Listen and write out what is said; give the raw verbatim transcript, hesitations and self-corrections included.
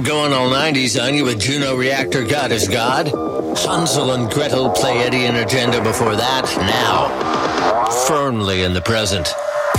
going all nineties on you with Juno Reactor God is God. Hansel and Gretel play Eddie and Agenda before that. Now, firmly in the present.